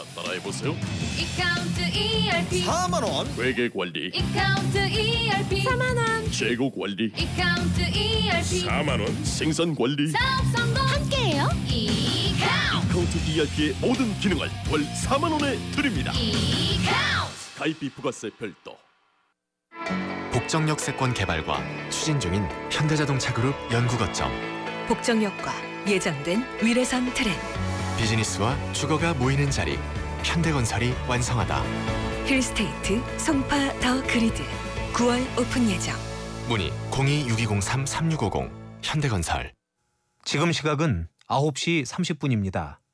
따라해보세요. 이카운트 ERP 4만 원. 회계 관리, 이카운트 ERP 4만 원. 재고 관리, 이카운트 ERP 4만 원. 생산 관리, 사업 성공 함께해요. 이카운트 카운트 ERP의 모든 기능을 월 4만 원에 드립니다. 이카운트 가입비 부가세 별도. 복정역세권 개발과 추진 중인 현대자동차그룹 연구거점. 복정역과 예정된 위례선 트램, 비즈니스와 주거가 모이는 자리. 현대건설이 완성하다. 힐스테이트 송파 더 그리드 9월 오픈 예정. 문의 026203-3650 현대건설. 지금 시각은 9시 30분입니다.